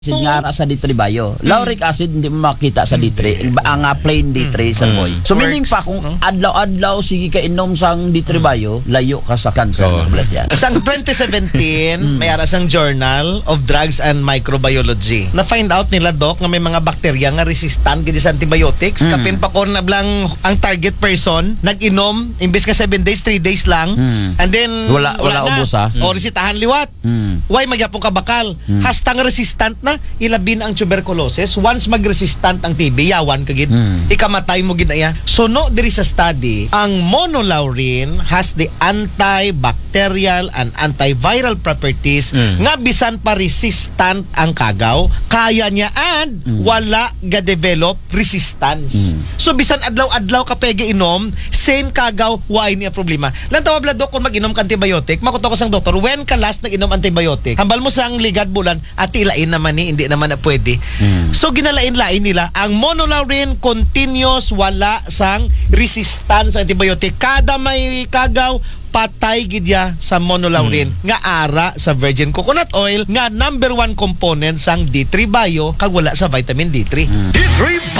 acid nga sa D3 bayo. Lauric acid hindi mo makita sa D3. Ang plain D3 sa boy. So meaning pa kung adlaw-adlaw sige ka inom sang D3 bayo, layo ka sa cancer ng blood yan. Sang 2017, may arasang Journal of Drugs and Microbiology. Na-find out nila, Doc, nga may mga bakterya nga resistant gid sa antibiotics. Kapin pa ko na blang ang target person, nag-inom, imbes ka 7 days, 3 days lang. And then, Wala ubos, ha? O resitahan liwat. Why magyapong kabakal? Hastang resistant na, ilabin ang tuberculosis. Once mag-resistant ang TB, yawan ka gid. Ikamatay mo gid na ya. So no, diri sa study, ang monolaurin has the antibacterial and antiviral properties nga bisan pa resistant ang kagaw, kaya niya and wala ga-develop resistance. So bisan adlaw-adlaw ka pege inom, same kagaw, why niya problema. Lang tawag la dok kung mag-inom ka antibiotic, makuto ko sang doktor, when ka last nag-inom antibiotic? Hambal mo sang ligad bulan at ilain naman ni hindi naman na pwede. So ginalain-lain nila ang monolaurin continuous, wala sang resistance sa antibiotic. Kada may kagaw, patay gidya sa monolaurin nga ara sa virgin coconut oil nga number 1 component sang D3 bio kag wala sa vitamin D3. D3